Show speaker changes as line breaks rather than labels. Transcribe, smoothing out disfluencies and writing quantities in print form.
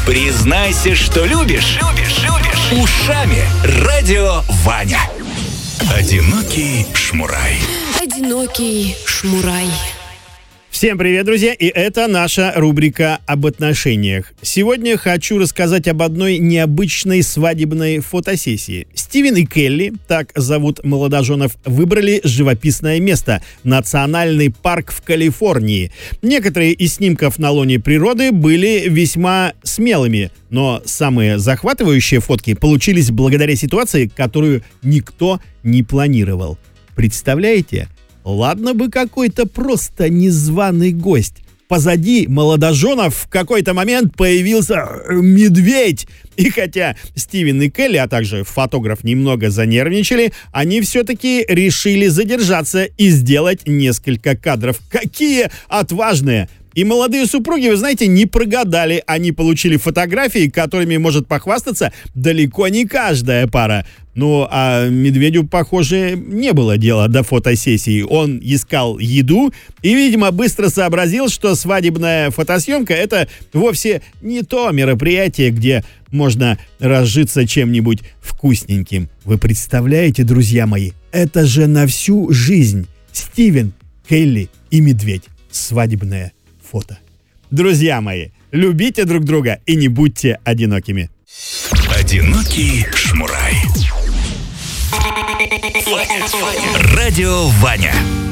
Признайся, что любишь. Ушами Радио Ваня. Одинокий шмурай.
Одинокий шмурай.
Всем привет, друзья, и это наша рубрика об отношениях. Сегодня хочу рассказать об одной необычной свадебной фотосессии. Стивен и Келли, так зовут молодоженов, выбрали живописное место – национальный парк в Калифорнии. Некоторые из снимков на лоне природы были весьма смелыми, но самые захватывающие фотки получились благодаря ситуации, которую никто не планировал. Представляете? Ладно бы какой-то просто незваный гость. Позади молодоженов в какой-то момент появился медведь. И хотя Стивен и Келли, а также фотограф немного занервничали, они все-таки решили задержаться и сделать несколько кадров. Какие отважные! И молодые супруги, вы знаете, не прогадали. Они получили фотографии, которыми может похвастаться далеко не каждая пара. Ну, а медведю, похоже, не было дела до фотосессии. Он искал еду и, видимо, быстро сообразил, что свадебная фотосъемка – это вовсе не то мероприятие, где можно разжиться чем-нибудь вкусненьким. Вы представляете, друзья мои, это же на всю жизнь. Стивен, Келли и медведь. Свадебное фото. Друзья мои, любите друг друга и не будьте одинокими.
Одинокий шмурай. Радио Ваня.